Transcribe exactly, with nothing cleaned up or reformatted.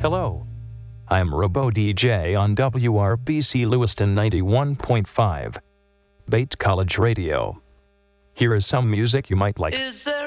Hello. I'm Robo D J on W R B C Lewiston ninety-one point five. Bait College Radio. Here is some music you might like. Is there